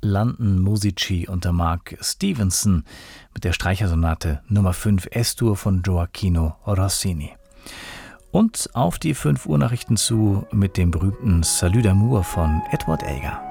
London Musici unter Mark Stevenson mit der Streichersonate Nummer 5 S-Dur von Gioachino Rossini. Und auf die 5 Uhr Nachrichten zu mit dem berühmten Salut d'amour von Edward Elgar.